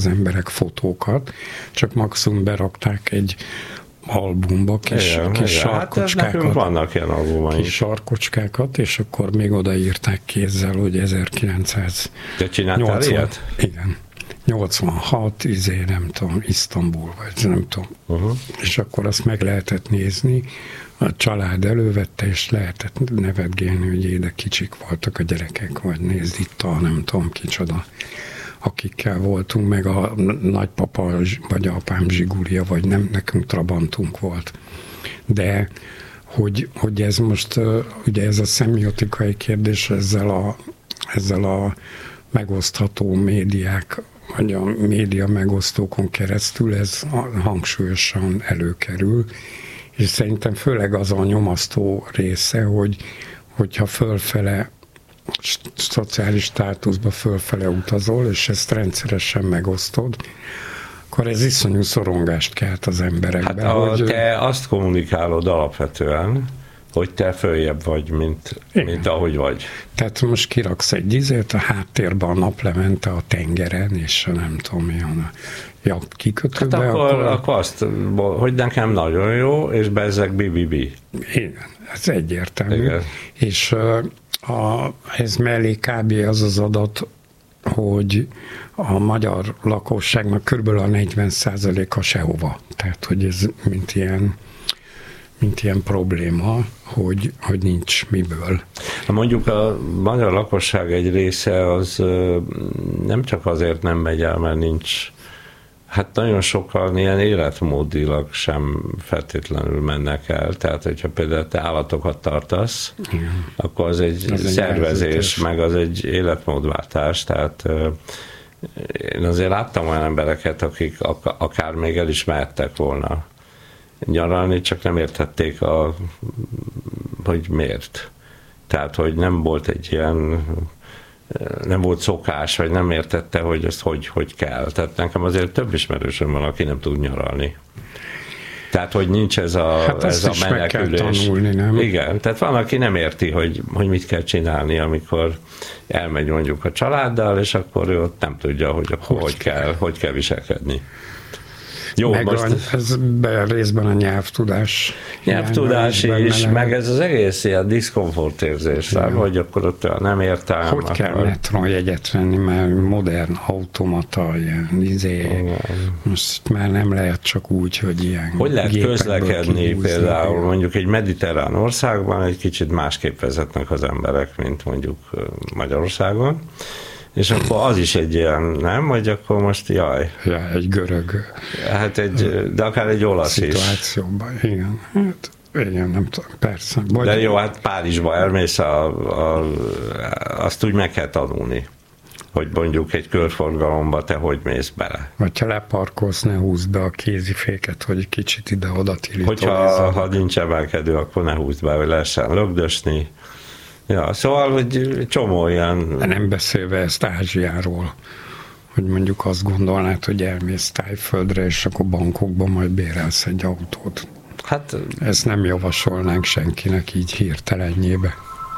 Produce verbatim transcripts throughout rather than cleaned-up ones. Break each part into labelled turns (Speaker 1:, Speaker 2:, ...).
Speaker 1: az emberek fotókat, csak maximum berakták egy albumba kis,
Speaker 2: igen,
Speaker 1: kis
Speaker 2: igen.
Speaker 1: sarkocskákat.
Speaker 2: Hát vannak ilyen albumaink.
Speaker 1: Kis sarkocskákat, és akkor még odaírták kézzel, hogy ezerkilencszáznyolcvan.
Speaker 2: Te csináltál ilyet?
Speaker 1: Igen. nyolcvanhat, izé, nem tudom, Isztambul, vagy nem tudom. Uh-huh. És akkor azt meg lehetett nézni, a család elővette, és lehetett nevetgélni, hogy éde kicsik voltak a gyerekek, vagy nézd itt a nem tudom kicsoda, akikkel voltunk, meg a nagypapa, vagy apám zsigulia, vagy nem, nekünk trabantunk volt. De hogy, hogy ez most, ugye ez a szemiotikai kérdés ezzel a, ezzel a megosztható médiák, vagy a média megosztókon keresztül ez hangsúlyosan előkerül, és szerintem főleg az a nyomasztó része, hogy hogyha fölfele, szociális státuszba fölfele utazol, és ezt rendszeresen megosztod, akkor ez iszonyú szorongást kelt az emberekben.
Speaker 2: Hát a,
Speaker 1: hogy
Speaker 2: te azt kommunikálod alapvetően, hogy te följebb vagy, mint, mint ahogy vagy.
Speaker 1: Tehát most kiraksz egy izét, a háttérben a naplemente a tengeren, és nem tudom, milyen a jakt kikötőbe.
Speaker 2: Hát akkor,
Speaker 1: akkor,
Speaker 2: akkor azt, hogy nekem nagyon jó, és bezzeg bi bi bi.
Speaker 1: Igen, ez egyértelmű.
Speaker 2: Igen.
Speaker 1: És a, ez mellé kb. Az az adat, hogy a magyar lakosságnak körülbelül a negyven százaléka sehova. Tehát, hogy ez mint ilyen mint ilyen probléma, hogy, hogy nincs miből.
Speaker 2: Mondjuk a magyar lakosság egy része az nem csak azért nem megy el, mert nincs, hát nagyon sokan ilyen életmódilag sem feltétlenül mennek el, tehát hogyha például te állatokat tartasz, igen, akkor az egy az szervezés, egy meg az egy életmódváltás, tehát én azért láttam olyan embereket, akik akár még el is mehettek volna nyaralni, csak nem értették, a, hogy miért. Tehát, hogy nem volt egy ilyen, nem volt szokás, vagy nem értette, hogy ezt hogy, hogy kell. Tehát nekem azért több ismerősöm van, aki nem tud nyaralni. Tehát, hogy nincs ez a,
Speaker 1: hát
Speaker 2: ez a menekülés.
Speaker 1: Meg kell tanulni, nem?
Speaker 2: Igen, tehát van, aki nem érti, hogy, hogy mit kell csinálni, amikor elmegy mondjuk a családdal, és akkor ő ott nem tudja, hogy akkor hogy, hogy, kell, hogy kell viselkedni. Jó,
Speaker 1: meg
Speaker 2: most...
Speaker 1: a, ez be, részben a nyelvtudás.
Speaker 2: Nyelvtudás is, is meg ez az egész ilyen diszkomfort érzés, hogy akkor ott nem értem.
Speaker 1: Hogy kell akkor... metronjegyet venni, mert modern automata, ilyen izé, most már nem lehet csak úgy, hogy ilyen
Speaker 2: hogy lehet közlekedni
Speaker 1: kihúzni,
Speaker 2: például mondjuk egy mediterrán országban egy kicsit másképp vezetnek az emberek, mint mondjuk Magyarországon. És akkor az is egy ilyen, nem? Hogy akkor most jaj.
Speaker 1: Ja, egy görög.
Speaker 2: Hát egy, de akár egy olasz is.
Speaker 1: Szituációban, igen. Hát, igen, nem tudom, persze.
Speaker 2: Vagy... De jó, hát Párizsba elmész, a, a, azt úgy meg kell tanulni, hogy mondjuk egy körforgalomba te hogy mész bele.
Speaker 1: Vagy ha leparkolsz, ne húzd be a kéziféket, hogy kicsit ide-oda tilítod.
Speaker 2: Hogyha ha nincs emelkedő, akkor ne húzd be, hogy lehessen lögdösni. Ja, szóval, hogy csomó ilyen...
Speaker 1: Nem beszélve ezt Ázsiáról, hogy mondjuk azt gondolnád, hogy elmész Tájföldre, és akkor bankokban majd bérelsz egy autót.
Speaker 2: Hát...
Speaker 1: Ezt nem javasolnánk senkinek így hirtelenjébe.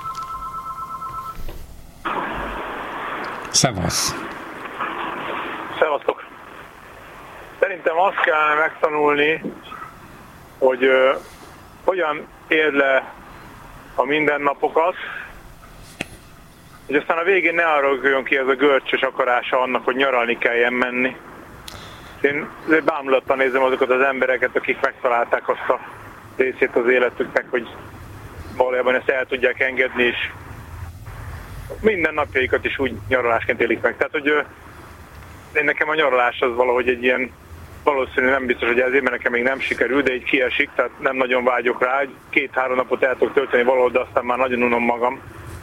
Speaker 1: Szevasz!
Speaker 3: Szevasztok! Szerintem azt kellene megtanulni, hogy uh, hogyan ér le a mindennapokat, és aztán a végén ne arra jön ki ez a görcsös akarása annak, hogy nyaralni kelljen menni. Én bámulattal nézem azokat az embereket, akik megtalálták azt a részét az életüknek, hogy valójában ezt el tudják engedni, és minden napjaikat is úgy nyaralásként élik meg. Tehát, hogy én nekem a nyaralás az valahogy egy ilyen, valószínűleg nem biztos, hogy ezért, mert nekem még nem sikerül, de így kiesik, tehát nem nagyon vágyok rá, hogy két-három napot el tudok tölteni valahol, de aztán már nagyon unom magam.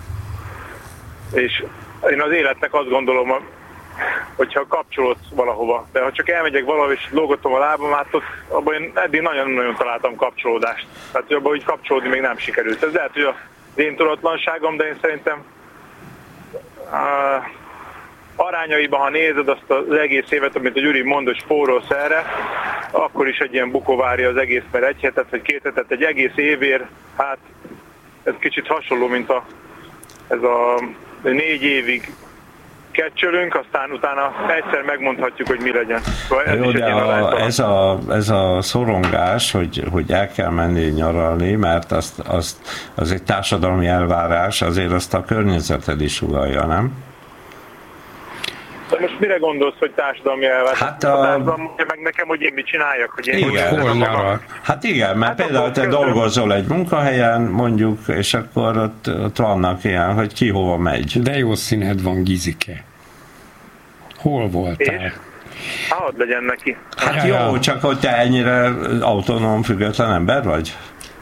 Speaker 3: És én az életnek azt gondolom, hogyha kapcsolódsz valahova, de ha csak elmegyek valahol és lógatom a lábam, hát ott, abban én eddig nagyon-nagyon találtam kapcsolódást. Tehát, hogy abban úgy kapcsolódni még nem sikerült. Ez lehet, hogy az én tudatlanságom, de én szerintem uh, arányaiban, ha nézed azt az egész évet, amit a Gyuri mond, hogy spórolsz erre, akkor is egy ilyen bukó várja az egész, mert egy hetet vagy két hetet, egy egész évért, hát ez kicsit hasonló, mint a, ez a négy évig ketcsölünk, aztán utána egyszer megmondhatjuk, hogy mi legyen.
Speaker 2: Ez jó, de a, ez, a, ez a szorongás, hogy, hogy el kell menni nyaralni, mert azt, azt, az egy társadalmi elvárás, azért azt a környezeted is uralja, nem?
Speaker 3: De most mire gondolsz, hogy társadalmi elvárás?
Speaker 2: Hát a... a társadalom
Speaker 3: mondja meg nekem, hogy én mit csináljak, hogy én
Speaker 2: igen.
Speaker 3: Hol
Speaker 2: nyaral? Hát igen, mert hát például te közben... dolgozol egy munkahelyen, mondjuk, és akkor ott, ott vannak ilyen, hogy ki hova megy.
Speaker 1: De jó színed van, Gizike. Hol voltál? És?
Speaker 3: Hadd legyen neki.
Speaker 2: Hát ja, jó, ja. Csak hogy te ennyire autonóm, független ember vagy?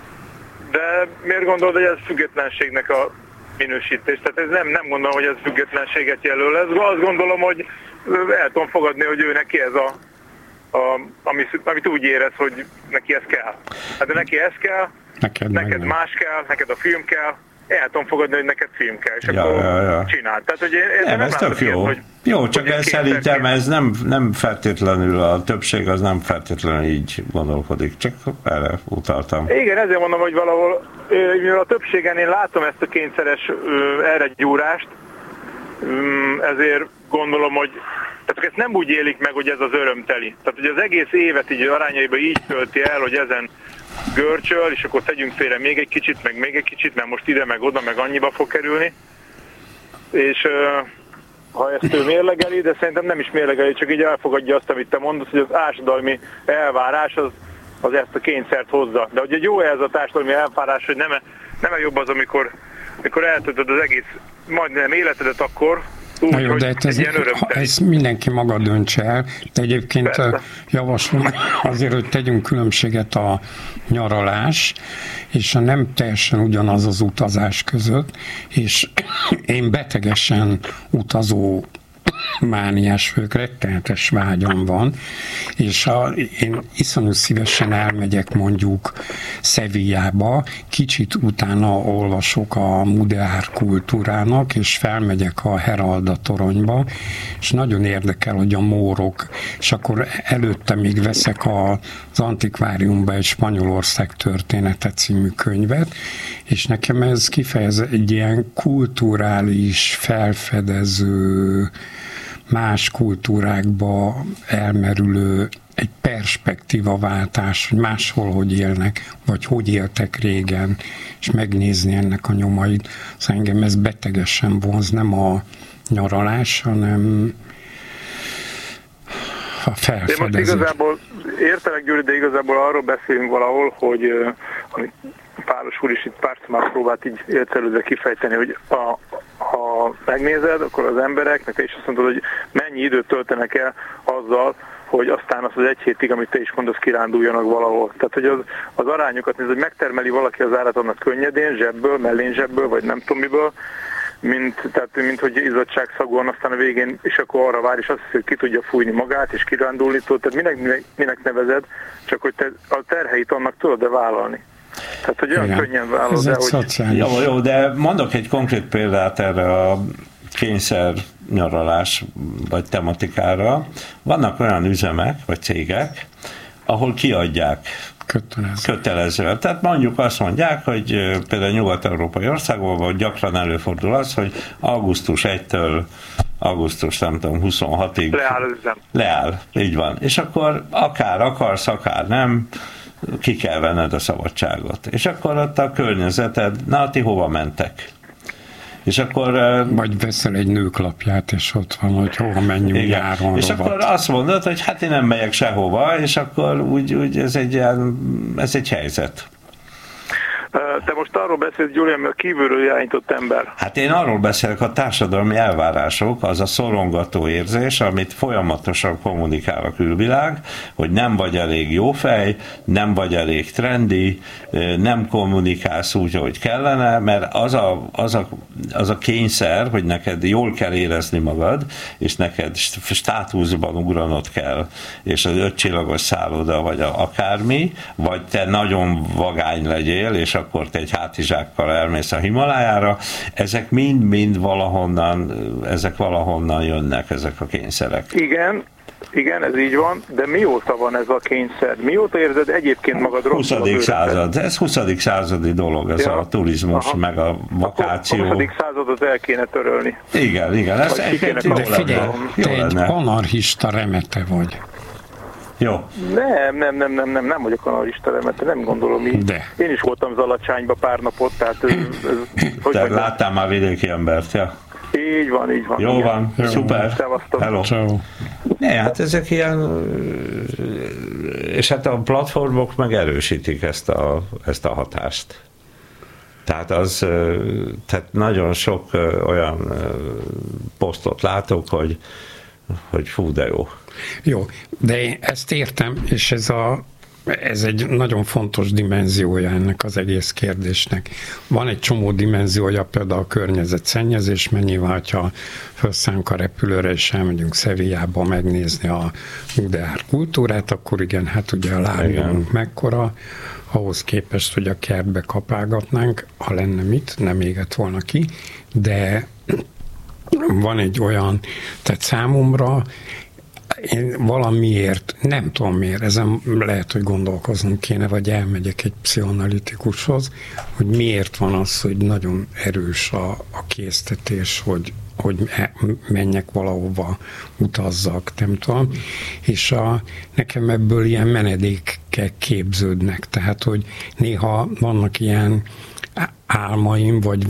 Speaker 3: De miért gondolod, hogy ez függetlenségnek a minősítés? Tehát ez nem, nem gondolom, hogy ez függetlenséget jelöl. Ez, azt gondolom, hogy el tudom fogadni, hogy ő neki ez a, a amit, amit úgy érez, hogy neki ez kell. Hát de neki ez kell, neked, neked más kell, neked a film kell, el tudom fogadni, hogy neked film kell, és ja, akkor ja, ja. csinál. Tehát, hogy én,
Speaker 2: nem, nem ez tök jó. Ilyen, hogy, jó, csak ez szerintem ez nem, nem feltétlenül, a többség az nem feltétlenül így gondolkodik, csak erre utaltam.
Speaker 3: Igen, ezért mondom, hogy valahol, mivel a többségen én látom ezt a kényszeres erre gyúrást, ezért gondolom, hogy tehát ezt nem úgy élik meg, hogy ez az örömteli. Tehát, hogy az egész évet így arányaiban így tölti el, hogy ezen görcsöl, és akkor tegyünk félre még egy kicsit, meg még egy kicsit, mert most ide, meg oda, meg annyiba fog kerülni. És uh, ha ezt ő mérlegeli, de szerintem nem is mérlegeli, csak így elfogadja azt, amit te mondasz, hogy az társadalmi elvárás az, az ezt a kényszert hozza. De hogy jó ez a társadalmi elvárás, hogy nem, nem jobb az, amikor, amikor eltöltöd az egész majdnem életedet akkor, úgy,
Speaker 1: na jó, de hát ez, ez mindenki maga döntse el, de egyébként persze. Javaslom azért, hogy tegyünk különbséget a nyaralás és a nem teljesen ugyanaz az utazás között, és én betegesen utazó mániás vagyok, rettenetes vágyam van, és a, én iszonyú szívesen elmegyek mondjuk Szevillába, kicsit utána olvasok a Mudeár kultúrának, és felmegyek a Heralda toronyba, és nagyon érdekel, hogy a mórok, és akkor előtte még veszek az antikváriumba egy Spanyolország története című könyvet, és nekem ez kifejez egy ilyen kulturális, felfedező, más kultúrákba elmerülő egy perspektívaváltás, hogy máshol hogy élnek, vagy hogy éltek régen, és megnézni ennek a nyomait. Szóval engem ez betegesen vonz, nem a nyaralás, hanem a felfedezés.
Speaker 3: De most igazából, értelek Gyuri, de igazából arról beszélünk valahol, hogy amit Pálos úr is itt pár már próbált így értelődve kifejteni, hogy a, ha megnézed, akkor az embereknek te is azt mondod, hogy mennyi időt töltenek el azzal, hogy aztán az az egy hétig, amit te is mondasz, kiránduljanak valahol. Tehát, hogy az, az arányokat néz, hogy megtermeli valaki az árat annak könnyedén, zsebből, mellén zsebből, vagy nem tudom miből, mint, tehát, mint hogy izzadságszagúan aztán a végén, és akkor arra vár, és azt hiszi, hogy ki tudja fújni magát, és kirándulni tud. Tehát minek, minek, minek nevezed, csak hogy te a terheit annak tudod-e vállalni. Tehát, hogy olyan igen. könnyen vállalod el, hogy...
Speaker 2: Jó, jó, de mondok egy konkrét példát erre a kényszer nyaralás vagy tematikára. Vannak olyan üzemek, vagy cégek, ahol kiadják kötelező. kötelező. Tehát mondjuk azt mondják, hogy például nyugat-európai országokban gyakran előfordul az, hogy augusztus elsejétől augusztus, nem tudom, huszonhatig
Speaker 3: leáll az üzem.
Speaker 2: Leáll, így van. És akkor akár akarsz, akár nem, ki kell venned a szabadságot. És akkor ott a környezeted, na, ti hova mentek? És akkor...
Speaker 1: Vagy veszel egy nőklapját, és ott van, hogy hova menjünk, járon
Speaker 2: és rovat. Akkor azt mondod, hogy hát én nem megyek sehova, és akkor úgy, úgy ez, egy, ez egy helyzet.
Speaker 3: Te most arról beszélsz, Gyuri, ami a kívülről irányított ember.
Speaker 2: Hát én arról beszélek, a társadalmi elvárások, az a szorongató érzés, amit folyamatosan kommunikál a külvilág, hogy nem vagy elég jó fej, nem vagy elég trendi, nem kommunikálsz úgy, ahogy kellene, mert az a, az a, az a kényszer, hogy neked jól kell érezni magad, és neked státuszban ugranod kell, és az ötcsillagos szálloda, vagy a, akármi, vagy te nagyon vagány legyél, és akkor te egy hátizsákkal elmész a Himalájára, ezek mind-mind valahonnan, ezek valahonnan jönnek, ezek a kényszerek.
Speaker 3: Igen, Igen, ez így van, de mióta van ez a kényszer? Mióta érzed egyébként magad rosszul?
Speaker 2: huszadik század, ez huszadik századi dolog, ez ja. a turizmus, aha. meg a vakáció.
Speaker 3: A huszadik századot el kéne törölni.
Speaker 2: Igen, igen, ez
Speaker 1: egy de figyelj, te egy anarchista remete vagy.
Speaker 2: Jó.
Speaker 3: Nem, nem, nem, nem, nem, nem vagyok anarchista remete, nem gondolom így. De. Én is voltam Zalacsányba pár napot, tehát... Ez, ez, hogy
Speaker 2: te láttál már vidéki embert, ja?
Speaker 3: Így van, így van.
Speaker 2: Jó igen. van, jó. Szuper.
Speaker 3: Szevasztok.
Speaker 2: Hello.
Speaker 1: Ciao.
Speaker 2: Ne, hát ezek ilyen, és hát a platformok meg erősítik ezt a, ezt a hatást. Tehát az, tehát nagyon sok olyan posztot látok, hogy, hogy fú, de jó.
Speaker 1: Jó, de én ezt értem, és ez a Ez egy nagyon fontos dimenziója ennek az egész kérdésnek. Van egy csomó dimenziója, például a környezetszennyezés, mert nyilván, ha felszállunk a repülőre, és elmegyünk Szevillába megnézni a Mudeár kultúrát, akkor igen, hát ugye a lábnyomunk mekkora, ahhoz képest, hogy a kertbe kapálgatnánk, ha lenne mit, nem égett volna ki, de van egy olyan, tehát számomra én valamiért, nem tudom miért, ezen lehet, hogy gondolkoznom kéne, vagy elmegyek egy pszichoanalitikushoz, hogy miért van az, hogy nagyon erős a, a késztetés, hogy, hogy menjek valahova, utazzak, nem tudom. És a, nekem ebből ilyen menedékek képződnek, tehát, hogy néha vannak ilyen álmaim, vagy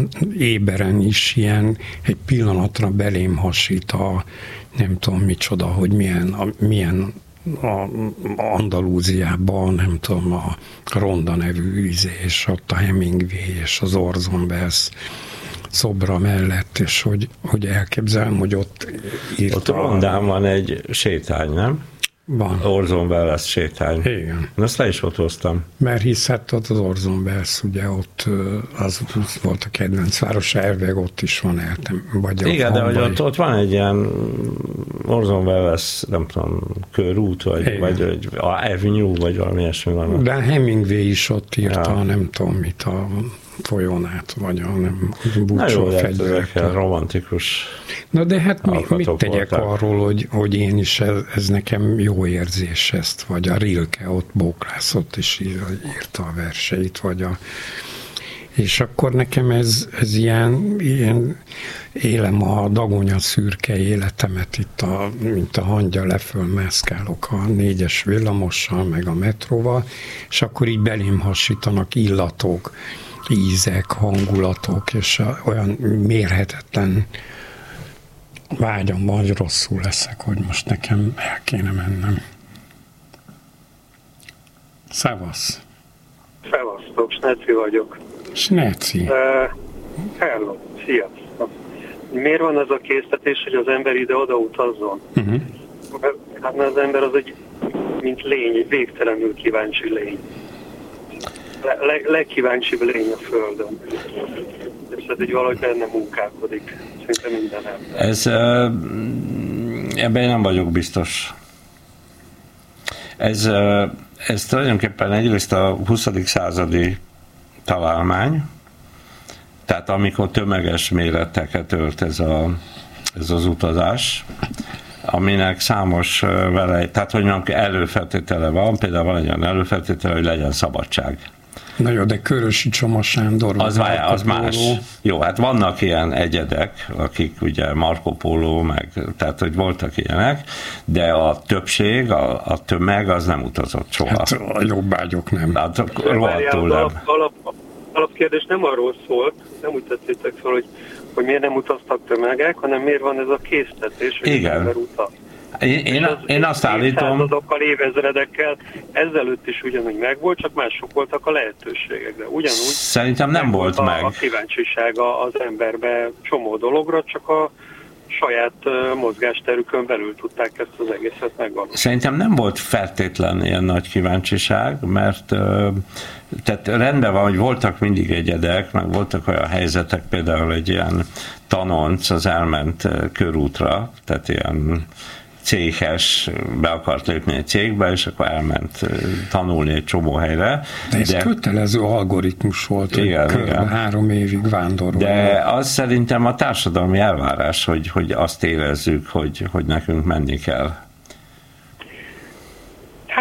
Speaker 1: éberen is ilyen egy pillanatra belém hasít a nem tudom micsoda, hogy milyen, a, milyen a Andalúziában, nem tudom, a Ronda nevű ízé, és ott a Hemingway és az Orson Welles szobra mellett, és hogy, hogy elképzelem, hogy ott írta...
Speaker 2: Ott Rondán van egy sétány, nem?
Speaker 1: Van.
Speaker 2: Orson Welles sétány.
Speaker 1: Igen.
Speaker 2: Azt le is fotóztam.
Speaker 1: Mert hisz hát ott az Orson Welles, ugye ott az, az volt a kedvenc város, elvég ott is van eltem, vagy
Speaker 2: igen, de hogy ott, ott van egy ilyen Orson Welles, nem tudom, körút, vagy, vagy, vagy Avenue, vagy valami ilyesmi van.
Speaker 1: De Hemingway is ott írta, ja. Nem tudom mit, a folyónát, vagy a nem búcsó fegyverek.
Speaker 2: Romantikus.
Speaker 1: Na de hát mi, mit tegyek voltak arról, hogy, hogy én is, ez, ez nekem jó érzés ezt, vagy a Rilke ott bóklászott, és írta a verseit, vagy a... És akkor nekem ez, ez ilyen, ilyen élem a dagonya szürke életemet itt, a, mint a hangya leföl mászkálok a négyes villamossal, meg a metróval, és akkor így belém hasítanak illatok, ízek, hangulatok, és olyan mérhetetlen vágyam van, hogy rosszul leszek, hogy most nekem el kéne mennem. Szevasz!
Speaker 4: Szevasztok, Sneci vagyok.
Speaker 1: Sneci. Uh,
Speaker 4: hello, sziasztok. Miért van ez a késztetés, hogy az ember ide-oda utazzon? Uh-huh. Hát az ember az egy, mint lény, egy végtelenül kíváncsi lény. Le, leg, legkíváncsibb lény a Földön. És ez így valahogy benne munkálkodik. Szinte minden ember.
Speaker 2: Ez, ebben én nem vagyok biztos. Ez, ez tulajdonképpen egyrészt a huszadik századi találmány, tehát amikor tömeges méreteket ölt ez, a, ez az utazás, aminek számos vele, tehát hogy mondjuk előfeltétele van, például van egy olyan előfeltétele, hogy legyen szabadság.
Speaker 1: Na jó, de Körösi Csoma Sándor...
Speaker 2: Az, várjá, az más. Jó, hát vannak ilyen egyedek, akik ugye Marco Polo, meg, tehát hogy voltak ilyenek, de a többség, a, a tömeg az nem utazott soha.
Speaker 1: Hát a jobbágyok nem.
Speaker 2: Hát rohadtul nem.
Speaker 4: Alap, alap, alapkérdés nem arról szólt, nem úgy tettétek fel, hogy, hogy miért nem utaztak tömegek, hanem miért van ez a késztetés, hogy
Speaker 2: igen.
Speaker 4: ember utaz.
Speaker 2: Én, én, az, én azt állítom...
Speaker 4: Évszázadokkal, évezredekkel ezelőtt is ugyanúgy megvolt, csak mások voltak a lehetőségek, de ugyanúgy...
Speaker 2: Szerintem nem volt
Speaker 4: a,
Speaker 2: meg.
Speaker 4: A kíváncsisága az emberbe csomó dologra, csak a saját uh, mozgásterükön belül tudták ezt az egészet megvalósítani.
Speaker 2: Szerintem nem volt feltétlen ilyen nagy kíváncsiság, mert uh, tehát rendben van, hogy voltak mindig egyedek, meg voltak olyan helyzetek, például egy ilyen tanonc az elment uh, körútra, tehát ilyen céhes, be akart lépni egy cégbe, és akkor elment tanulni egy csomó helyre.
Speaker 1: De ez de, kötelező algoritmus volt, igen, hogy körbe három évig vándorol.
Speaker 2: De az szerintem a társadalmi elvárás, hogy, hogy azt érezzük, hogy, hogy nekünk menni kell.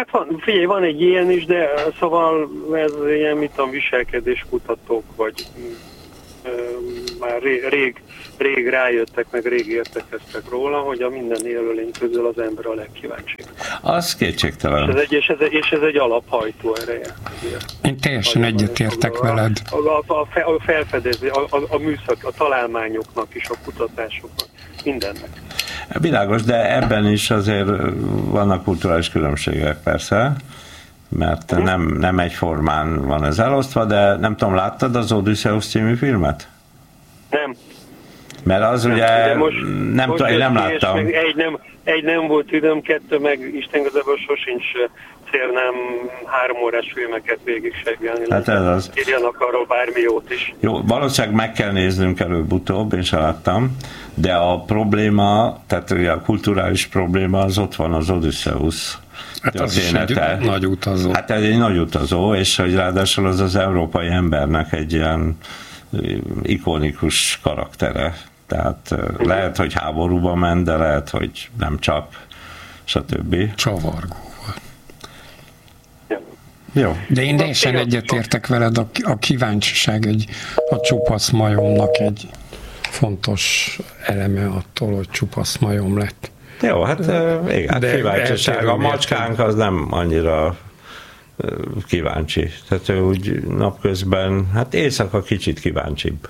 Speaker 4: Hát van, figyelj, van egy ilyen is, de szóval ez ilyen, mit tudom, viselkedéskutatók, vagy ö, már rég, rég, rég rájöttek, meg rég értekeztek róla, hogy a minden élőlény közül az ember a legkíváncsibb.
Speaker 2: Az kétségtelen.
Speaker 4: És ez egy, és ez, és ez egy alaphajtó ereje.
Speaker 1: Én teljesen egyetértek veled.
Speaker 4: A, a, a, a felfedezés, a, a, a műszak, a találmányoknak is, a kutatásoknak, mindennek.
Speaker 2: Világos, de ebben is azért vannak kulturális különbségek persze, mert
Speaker 4: hm.
Speaker 2: nem, nem egyformán van ez elosztva, de nem tudom, láttad az Odysseus című filmet?
Speaker 4: Nem.
Speaker 2: Mert az nem, ugye, most, nem
Speaker 4: most
Speaker 2: tudom, én nem láttam.
Speaker 4: Egy nem, egy nem volt időm, kettő meg Isten igazából sosincs cél, nem három órás filmeket végig seggelni.
Speaker 2: Hát ez az.
Speaker 4: Írjanak arról bármi jót is.
Speaker 2: Jó, valószínűleg meg kell néznünk előbb-utóbb, én sem láttam, de a probléma, tehát ugye a kulturális probléma az ott van az Odysseus.
Speaker 1: Hát az is egy nagy utazó.
Speaker 2: Hát ez egy nagy utazó, és hogy ráadásul az az európai embernek egy ilyen ikonikus karaktere. Tehát uh, lehet, hogy háborúba ment, de lehet, hogy nem csak, stb.
Speaker 1: Csavargó volt.
Speaker 4: Ja.
Speaker 2: Jó.
Speaker 1: De én teljesen egyetértek veled, a, a kíváncsiság egy, a csupasz majomnak egy fontos eleme attól, hogy csupasz majom lett.
Speaker 2: Jó, hát igen, de kíváncsiság. A macskánk az nem annyira kíváncsi. Tehát ő úgy napközben, hát éjszaka kicsit kíváncsibb.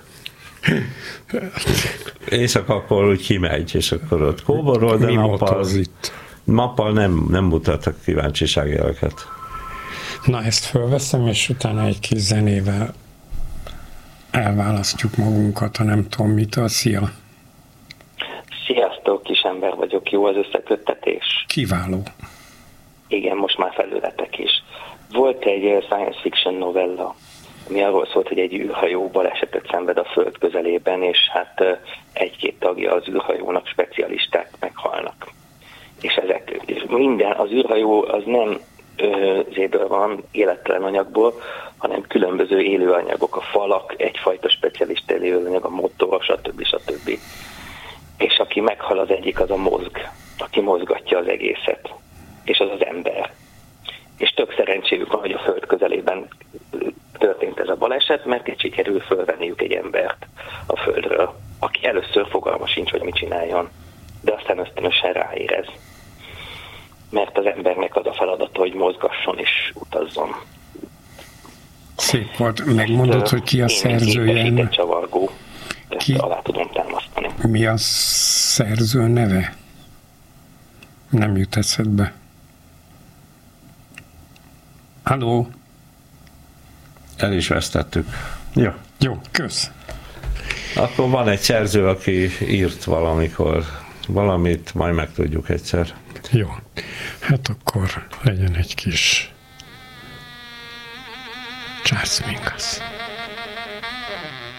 Speaker 2: Éjszaka akkor úgy kimegy, és akkor ott kóborol, de nappal, nappal nem, nem mutattak kíváncsiságjeleket.
Speaker 1: Na, ezt fölveszem, és utána egy kis zenével elválasztjuk magunkat, ha nem tudom mitől. Szia!
Speaker 5: Sziasztok, kis ember vagyok, jó az összeköttetés?
Speaker 1: Kiváló.
Speaker 5: Igen, most már felületek is. Volt egy science fiction novella, ami arról szólt, hogy egy űrhajó balesetet szenved a Föld közelében, és hát egy-két tagja az űrhajónak, specialisták meghalnak. És ezek, és minden, az űrhajó az nem zéből van, élettelen anyagból, hanem különböző élőanyagok, a falak, egyfajta specialista élőanyag, a motor, stb. stb. És aki meghal az egyik, az a mozg, aki mozgatja az egészet, és az az ember. És tök szerencséjük van, hogy a Föld közelében történt ez a baleset, mert így sikerül fölvenniük egy embert a Földről, aki először fogalma sincs, hogy mit csináljon, de aztán ösztönösen ráérez. Mert az embernek az a feladata, hogy mozgasson és utazzon.
Speaker 1: Szép volt. Megmondod, hogy ki a szerzője?
Speaker 5: Én csavargó.
Speaker 1: Ki?
Speaker 5: Ezt alá tudom támasztani.
Speaker 1: Mi a szerző neve? Nem jut eszedbe. Halló?
Speaker 2: El is vesztettük. Jó.
Speaker 1: Jó, kösz.
Speaker 2: Akkor van egy szerző, aki írt valamikor valamit, majd megtudjuk egyszer.
Speaker 1: Jó. Hát akkor legyen egy kis Charles Mingus.